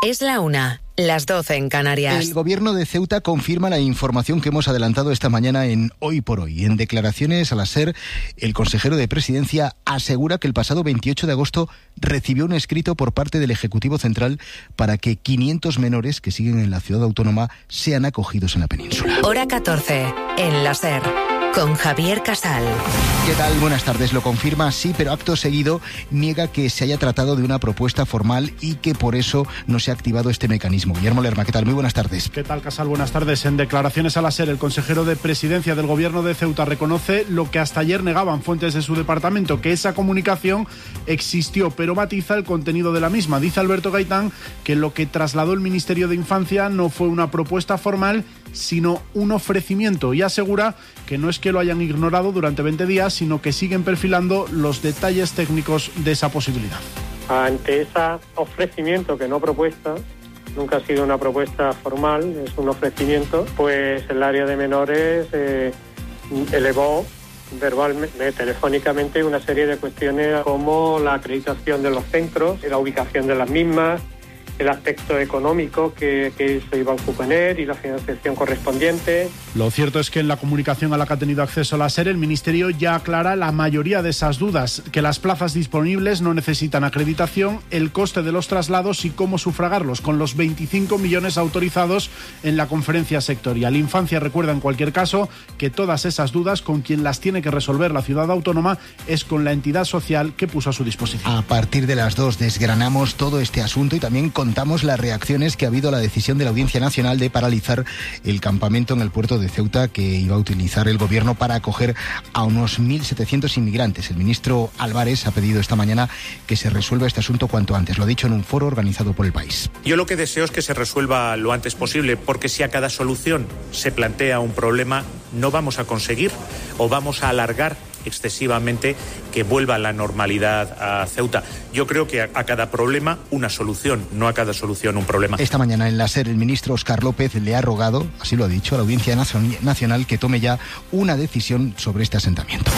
Es la 1, las 12 en Canarias. El gobierno de Ceuta confirma la información que hemos adelantado esta mañana en Hoy por Hoy. En declaraciones a la SER, el consejero de Presidencia asegura que el pasado 28 de agosto recibió un escrito por parte del Ejecutivo Central para que 500 menores que siguen en la ciudad autónoma sean acogidos en la península. Hora 14, en la SER, con Javier Casal. ¿Qué tal? Buenas tardes. Lo confirma, sí, pero acto seguido niega que se haya tratado de una propuesta formal y que por eso no se ha activado este mecanismo. Guillermo Lerma, ¿qué tal? Muy buenas tardes. ¿Qué tal, Casal? Buenas tardes. En declaraciones a la SER, el consejero de Presidencia del Gobierno de Ceuta reconoce lo que hasta ayer negaban fuentes de su departamento, que esa comunicación existió, pero matiza el contenido de la misma. Dice Alberto Gaitán que lo que trasladó el Ministerio de Infancia no fue una propuesta formal, sino un ofrecimiento, y asegura que no es que lo hayan ignorado durante 20 días, sino que siguen perfilando los detalles técnicos de esa posibilidad. Ante ese ofrecimiento, que no propuesta, nunca ha sido una propuesta formal, es un ofrecimiento, pues el área de menores elevó verbalmente, telefónicamente, una serie de cuestiones como la acreditación de los centros, la ubicación de las mismas, el aspecto económico que se iba a suponer y la financiación correspondiente. Lo cierto es que en la comunicación a la que ha tenido acceso la SER, el Ministerio ya aclara la mayoría de esas dudas, que las plazas disponibles no necesitan acreditación, el coste de los traslados y cómo sufragarlos, con los 25 millones autorizados en la conferencia sectorial. Infancia recuerda en cualquier caso que todas esas dudas, con quien las tiene que resolver la ciudad autónoma, es con la entidad social que puso a su disposición. A partir de las 2 desgranamos todo este asunto y también contamos las reacciones que ha habido a la decisión de la Audiencia Nacional de paralizar el campamento en el puerto de Ceuta que iba a utilizar el gobierno para acoger a unos 1.700 inmigrantes. El ministro Álvarez ha pedido esta mañana que se resuelva este asunto cuanto antes. Lo ha dicho en un foro organizado por El País. Yo lo que deseo es que se resuelva lo antes posible, porque si a cada solución se plantea un problema, no vamos a conseguir o vamos a alargar excesivamente que vuelva la normalidad a Ceuta. Yo creo que a cada problema una solución, no a cada solución un problema. Esta mañana en la SER el ministro Óscar López le ha rogado, así lo ha dicho, a la Audiencia Nacional que tome ya una decisión sobre este asentamiento.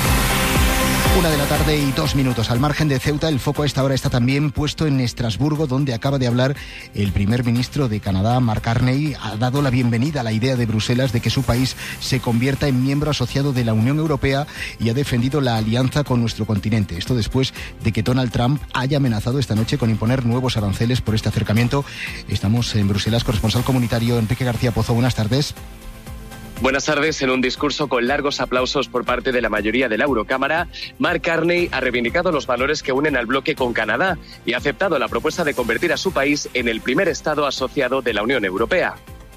1:02 p.m. Al margen de Ceuta, el foco a esta hora está también puesto en Estrasburgo, donde acaba de hablar el primer ministro de Canadá, Mark Carney. Ha dado la bienvenida a la idea de Bruselas de que su país se convierta en miembro asociado de la Unión Europea y ha defendido la alianza con nuestro continente. Esto después de que Donald Trump haya amenazado esta noche con imponer nuevos aranceles por este acercamiento. Estamos en Bruselas, corresponsal comunitario Enrique García Pozo. Buenas tardes. Buenas tardes. En un discurso con largos aplausos por parte de la mayoría de la Eurocámara, Mark Carney ha reivindicado los valores que unen al bloque con Canadá y ha aceptado la propuesta de convertir a su país en el primer Estado asociado de la Unión Europea.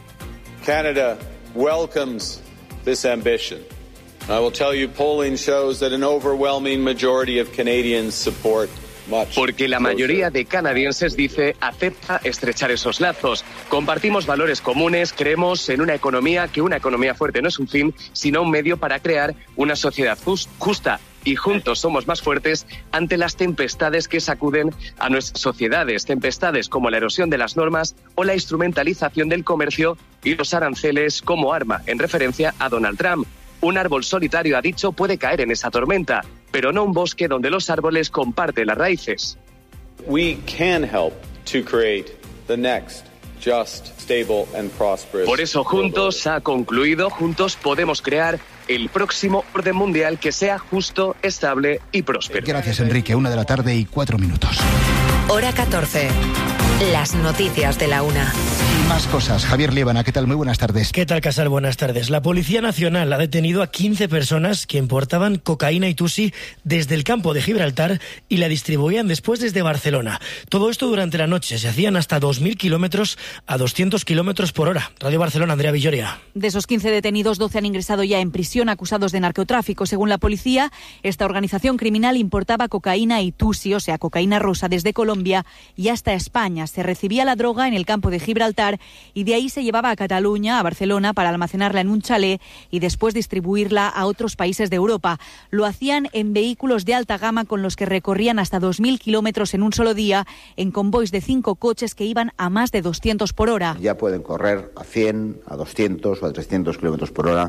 Canada welcomes this ambition. I will tell you, polling shows that an overwhelming majority of Canadians support. Porque la mayoría de canadienses, dice, acepta estrechar esos lazos. Compartimos valores comunes, creemos en una economía fuerte no es un fin, sino un medio para crear una sociedad justa. Y juntos somos más fuertes ante las tempestades que sacuden a nuestras sociedades. Tempestades como la erosión de las normas o la instrumentalización del comercio y los aranceles como arma, en referencia a Donald Trump. Un árbol solitario, ha dicho, puede caer en esa tormenta, pero no un bosque donde los árboles comparten las raíces. We can help to create the next just, stable and prosperous. Por eso juntos, ha concluido, juntos podemos crear el próximo orden mundial que sea justo, estable y próspero. Gracias, Enrique. 1:04 p.m. Hora 14. Las noticias de la 1. Y más cosas. Javier Liébana, ¿qué tal? Muy buenas tardes. ¿Qué tal, Casal? Buenas tardes. La Policía Nacional ha detenido a 15 personas que importaban cocaína y tusi desde el campo de Gibraltar y la distribuían después desde Barcelona. Todo esto durante la noche. Se hacían hasta 2.000 kilómetros a 200 kilómetros por hora. Radio Barcelona, Andrea Villoria. De esos 15 detenidos, 12 han ingresado ya en prisión acusados de narcotráfico. Según la policía, esta organización criminal importaba cocaína y tusi, o sea, cocaína rosa, desde Colombia y hasta España. Se recibía la droga en el campo de Gibraltar y de ahí se llevaba a Cataluña, a Barcelona, para almacenarla en un chalet y después distribuirla a otros países de Europa. Lo hacían en vehículos de alta gama con los que recorrían hasta 2.000 kilómetros en un solo día, en convoys de 5 coches que iban a más de 200 por hora. Ya pueden correr a 100, a 200 o a 300 kilómetros por hora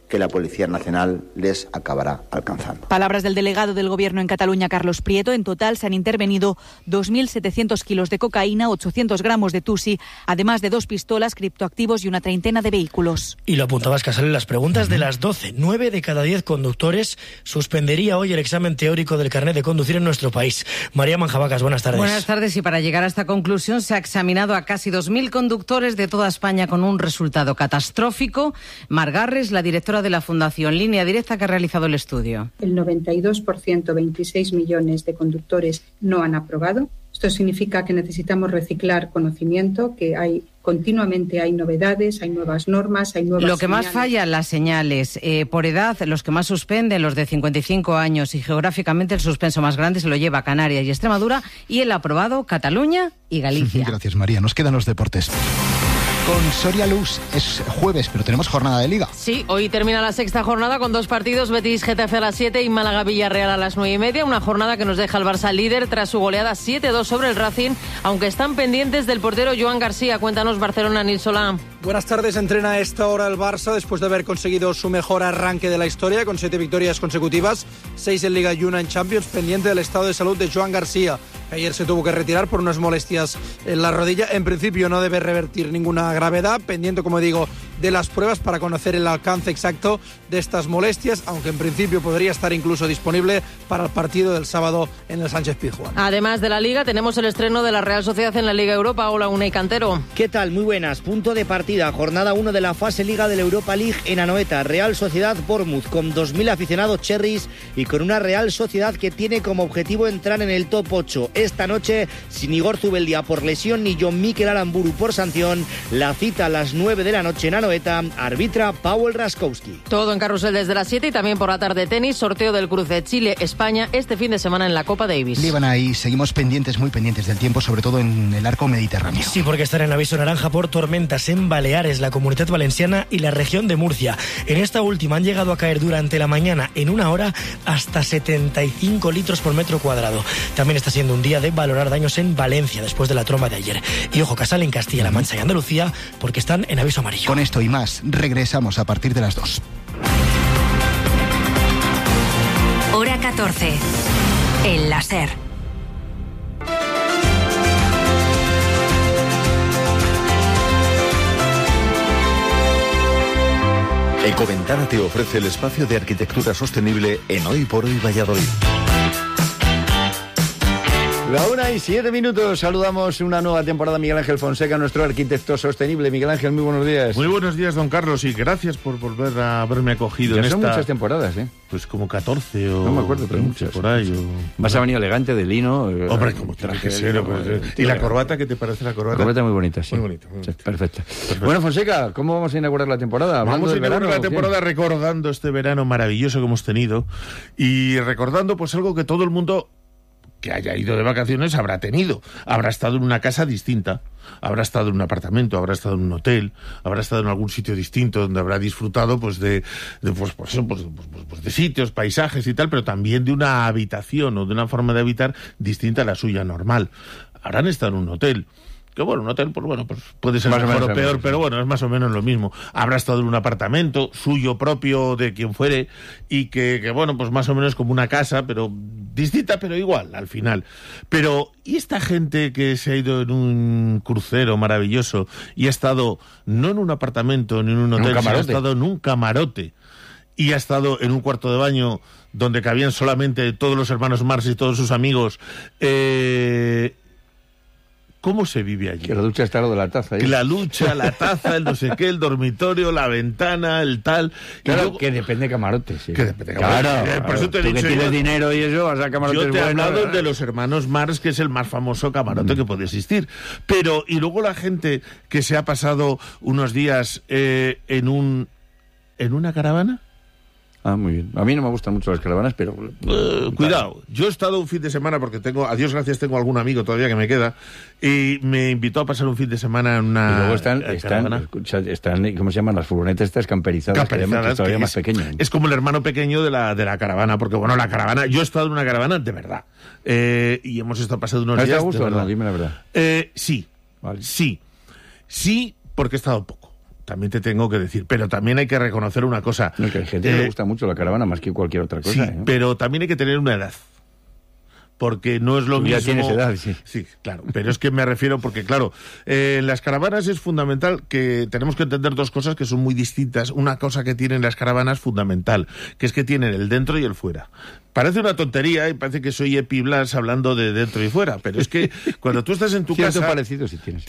que la Policía Nacional les acabará alcanzando. Palabras del delegado del Gobierno en Cataluña, Carlos Prieto. En total se han intervenido 2.700 kilos de cocaína, 800 gramos de tusi, además de 2 pistolas, criptoactivos y una treintena de vehículos. Y lo apuntabas, Casal, en las preguntas de las 12. 9 de cada 10 conductores suspendería hoy el examen teórico del carnet de conducir en nuestro país. María Manjabacas, buenas tardes. Buenas tardes, y para llegar a esta conclusión se ha examinado a casi 2.000 conductores de toda España con un resultado catastrófico. Mar Garres, la directora de la Fundación Línea Directa, que ha realizado el estudio. El 92%, 26 millones de conductores no han aprobado. Esto significa que necesitamos reciclar conocimiento, que continuamente hay novedades, hay nuevas normas, hay nuevas Lo que señales. más falla, las señales. Por edad, los que más suspenden, los de 55 años, y geográficamente el suspenso más grande se lo lleva Canarias y Extremadura, y el aprobado Cataluña y Galicia. Gracias, María. Nos quedan los deportes. Con Soria Luz es jueves, pero tenemos jornada de Liga. Sí, hoy termina la sexta jornada con 2 partidos, Betis-Getafe a las 7 y Málaga-Villarreal a las 9:30. Una jornada que nos deja al Barça líder tras su goleada 7-2 sobre el Racing, aunque están pendientes del portero Joan García. Cuéntanos, Barcelona, Nil Solá. Buenas tardes. Entrena a esta hora el Barça después de haber conseguido su mejor arranque de la historia, con 7 victorias consecutivas, 6 en Liga y 1 en Champions, pendiente del estado de salud de Joan García. Ayer se tuvo que retirar por unas molestias en la rodilla. En principio no debe revertir ninguna gravedad, pendiente, como digo, de las pruebas para conocer el alcance exacto de estas molestias, aunque en principio podría estar incluso disponible para el partido del sábado en el Sánchez-Pizjuán. Además de la Liga, tenemos el estreno de la Real Sociedad en la Liga Europa. Hola, Unai Cantero. ¿Qué tal? Muy buenas. Punto de partida. Jornada 1 de la fase Liga de la Europa League en Anoeta. Real Sociedad Bournemouth con 2.000 aficionados cherries y con una Real Sociedad que tiene como objetivo entrar en el top 8. Esta noche, sin Igor Zubeldia por lesión ni John Mikel Aramburu por sanción, la cita a las 9 de la noche en Anoeta, arbitra Paweł Raskowski. Todo en carrusel desde las 7 y también por la tarde tenis, sorteo del cruce Chile-España este fin de semana en la Copa Davis. Líbana, y seguimos muy pendientes del tiempo, sobre todo en el arco mediterráneo. Sí, porque están en aviso naranja por tormentas en Baleares, la Comunidad Valenciana y la región de Murcia. En esta última han llegado a caer durante la mañana, en una hora, hasta 75 litros por metro cuadrado. También está siendo un día de valorar daños en Valencia después de la tromba de ayer. Y ojo, Casal, en Castilla-La Mancha y Andalucía, porque están en aviso amarillo. Con esto y más, regresamos a partir de las 2. Hora 14. El láser. Ecoventana te ofrece el espacio de arquitectura sostenible en Hoy por Hoy Valladolid. La 1:07. Saludamos una nueva temporada a Miguel Ángel Fonseca, nuestro arquitecto sostenible. Miguel Ángel, muy buenos días. Muy buenos días, don Carlos, y gracias por volver a haberme acogido ya en son esta... muchas temporadas, ¿eh? Pues como 14 o... No me acuerdo, pero muchas. Por ahí, Vas a venir elegante de lino. Hombre, como tiene que ser. ¿Y la corbata? ¿Qué te parece la corbata? La corbata muy bonita, sí. Muy bonita. Sí, perfecto. Bueno, Fonseca, ¿cómo vamos a inaugurar la temporada? Vamos a inaugurar la verano, temporada recordando este verano maravilloso que hemos tenido y recordando pues algo que todo el mundo que haya ido de vacaciones habrá tenido. Habrá estado en una casa distinta, habrá estado en un apartamento, habrá estado en un hotel, habrá estado en algún sitio distinto donde habrá disfrutado de sitios, paisajes y tal, pero también de una habitación o de una forma de habitar distinta a la suya normal. Habrán estado en un hotel. Que bueno, un hotel, pues puede ser mejor o peor, pero bueno, es más o menos lo mismo. Habrá estado en un apartamento suyo propio, de quien fuere, y que bueno, pues más o menos como una casa, pero distinta, pero igual, al final. Pero, ¿y esta gente que se ha ido en un crucero maravilloso y ha estado no en un apartamento ni en un hotel, sino ha estado en un camarote? Y ha estado en un cuarto de baño donde cabían solamente todos los hermanos Mars y todos sus amigos, ¿cómo se vive allí? Que la ducha está lo de la taza. Que la ducha, la taza, el no sé qué, el dormitorio, la ventana, el tal. Claro, luego... que depende de camarote. Sí. Que depende de camarote. Claro, por eso te he tú dicho, que tienes dinero y eso, vas a camarotes buenos. Yo te he hablado buenos, de los hermanos Mars, que es el más famoso camarote que puede existir. Pero, y luego la gente que se ha pasado unos días en una caravana. Ah, muy bien. A mí no me gustan mucho las caravanas, pero... cuidado, yo he estado un fin de semana, porque tengo, a Dios gracias, tengo algún amigo todavía que me queda, y me invitó a pasar un fin de semana en una... Y luego están ¿cómo se llaman? Las furgonetas estas camperizadas, que es todavía más pequeño. Es como el hermano pequeño de la caravana, porque bueno, la caravana, yo he estado en una caravana de verdad, y hemos estado pasando unos días... ¿Te gusta o no? Dime la verdad. Sí, vale. sí, porque he estado poco. también te tengo que decir. Pero también hay que reconocer una cosa. No, que hay gente que le gusta mucho la caravana más que cualquier otra cosa. Sí, pero también hay que tener una edad. Porque no es lo mismo... Ya tienes edad, sí. Sí, claro, pero es que me refiero porque, claro, en las caravanas es fundamental que tenemos que entender dos cosas que son muy distintas. Una cosa que tienen las caravanas fundamental, que es que tienen el dentro y el fuera. Parece una tontería y parece que soy Epi Blas hablando de dentro y fuera, pero es que cuando tú estás en tu casa... parecido sí tienes.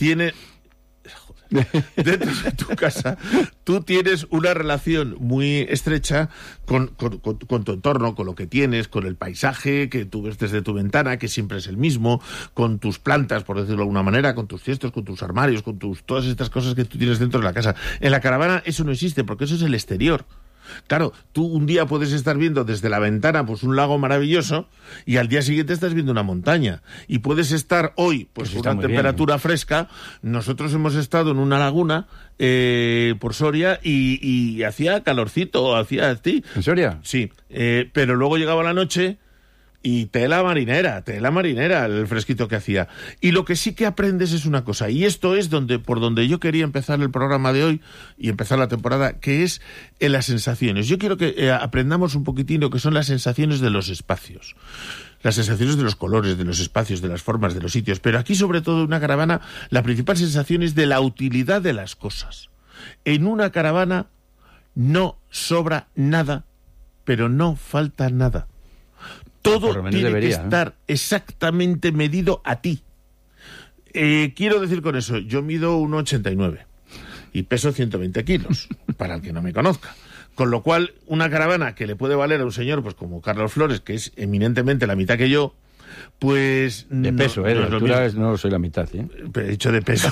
Dentro de tu casa, tú tienes una relación muy estrecha con tu entorno, con lo que tienes, con el paisaje que tú ves desde tu ventana, que siempre es el mismo, con tus plantas, por decirlo de alguna manera, con tus cestos, con tus armarios, con todas estas cosas que tú tienes dentro de la casa. En la caravana eso no existe, porque eso es el exterior. Claro, tú un día puedes estar viendo desde la ventana pues un lago maravilloso y al día siguiente estás viendo una montaña. Y puedes estar hoy pues con una temperatura fresca. Nosotros hemos estado en una laguna por Soria y hacía calorcito, hacía así. ¿En Soria? Sí, pero luego llegaba la noche y tela marinera, el fresquito que hacía. Y lo que sí que aprendes es una cosa, y esto es por donde yo quería empezar el programa de hoy y empezar la temporada, que es en las sensaciones. Yo quiero que aprendamos un poquitín lo que son las sensaciones de los espacios. Las sensaciones de los colores, de los espacios, de las formas, de los sitios. Pero aquí, sobre todo, en una caravana, la principal sensación es de la utilidad de las cosas. En una caravana no sobra nada, pero no falta nada. Todo tiene que estar exactamente medido a ti. Quiero decir con eso, yo mido 1,89 y peso 120 kilos, para el que no me conozca. Con lo cual, una caravana que le puede valer a un señor pues como Carlos Flores, que es eminentemente la mitad que yo, pues... De peso, de altura no soy la mitad, ¿eh? He dicho de peso.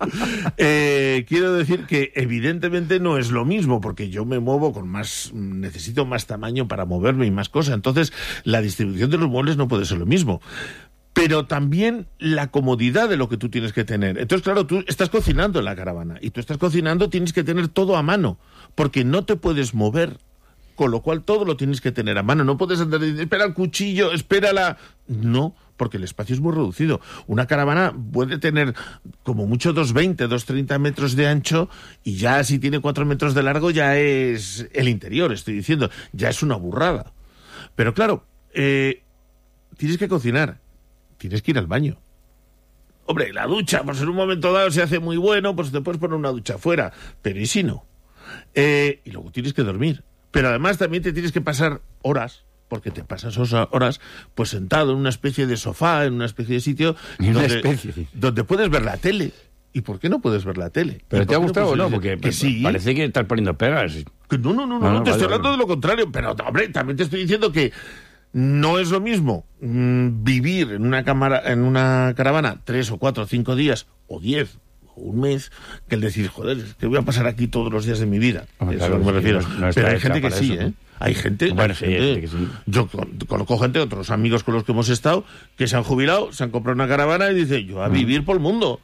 Quiero decir que evidentemente no es lo mismo, porque yo me muevo necesito más tamaño para moverme y más cosas. Entonces, la distribución de los muebles no puede ser lo mismo. Pero también la comodidad de lo que tú tienes que tener. Entonces, claro, tú estás cocinando en la caravana, y tú estás cocinando, tienes que tener todo a mano, porque no te puedes mover. Con lo cual todo lo tienes que tener a mano. No puedes andar diciendo, espera el cuchillo, espera la... No, porque el espacio es muy reducido. Una caravana puede tener como mucho 2,20, 2,30 metros de ancho, y ya si tiene 4 metros de largo ya es el interior, estoy diciendo. Ya es una burrada. Pero claro, tienes que cocinar, tienes que ir al baño. Hombre, la ducha, pues en un momento dado se hace muy bueno, pues te puedes poner una ducha afuera. Pero ¿y si no? Y luego tienes que dormir. Pero además también te tienes que pasar horas, porque te pasas horas pues sentado en una especie de sofá, en una especie de sitio donde puedes ver la tele. ¿Y por qué no puedes ver la tele? ¿Pero te ha gustado o no? Porque sí. Parece que estás poniendo pegas. No, te estoy hablando de lo contrario. Pero, hombre, también te estoy diciendo que no es lo mismo vivir en una caravana 3 o 4 o 5 días o 10 o un mes, que el decir, joder, que voy a pasar aquí todos los días de mi vida. Eso es a lo que me refiero. Pero hay gente que sí, ¿eh? Hay gente, que sí. Yo conozco gente, otros amigos con los que hemos estado, que se han jubilado, se han comprado una caravana y dicen, yo a vivir por el mundo.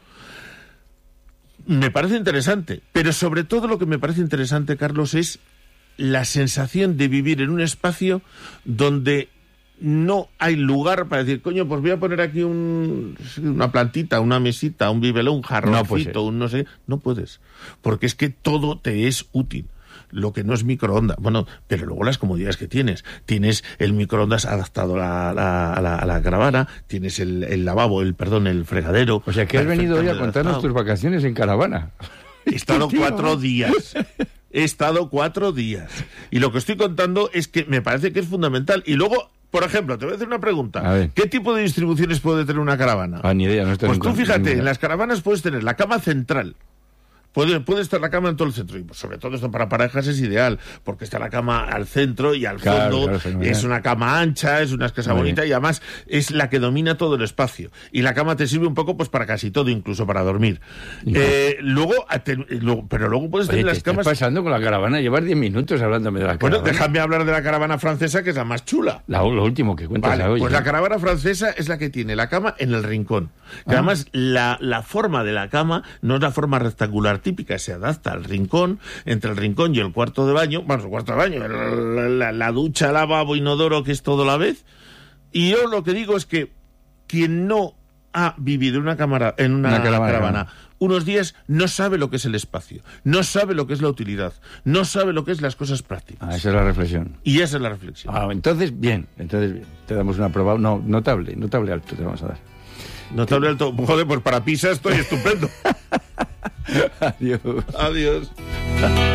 Me parece interesante, pero sobre todo lo que me parece interesante, Carlos, es la sensación de vivir en un espacio donde no hay lugar para decir, coño, pues voy a poner aquí una plantita, una mesita, un bibelón, un jarroncito, un no sé. No puedes, porque es que todo te es útil. Lo que no es microondas. Bueno, pero luego las comodidades que tienes. Tienes el microondas adaptado a la caravana, tienes el lavabo, el fregadero. O sea, que has venido hoy a contarnos tus vacaciones en caravana. He estado 4 días. He estado 4 días. Y lo que estoy contando es que me parece que es fundamental. Y luego, por ejemplo, te voy a hacer una pregunta. ¿Qué tipo de distribuciones puede tener una caravana? Ni idea, no estoy Pues tú fíjate, en las caravanas puedes tener la cama central. Puede estar la cama en todo el centro, y pues sobre todo esto para parejas es ideal, porque está la cama al centro y al fondo, es una cama ancha, es una casa bonita, y además es la que domina todo el espacio. Y la cama te sirve un poco pues para casi todo, incluso para dormir. Pero luego puedes tener las camas... ¿Qué estás pasando con la caravana? Llevar 10 minutos hablándome de la caravana. Bueno, déjame hablar de la caravana francesa, que es la más chula. Lo último que cuentas hoy. Pues la caravana francesa es la que tiene la cama en el rincón. Que además la forma de la cama no es la forma rectangular típica, se adapta al rincón, entre el rincón y el cuarto de baño, la ducha, lavabo, inodoro, que es todo a la vez. Y yo lo que digo es que quien no ha vivido en una caravana unos días, no sabe lo que es el espacio, no sabe lo que es la utilidad, no sabe lo que es las cosas prácticas. Esa es la reflexión. Y esa es la reflexión. Entonces bien. Te damos un aprobado. No, notable alto te vamos a dar. Notable alto. Joder, pues para Pisa estoy estupendo. Adiós. Adiós.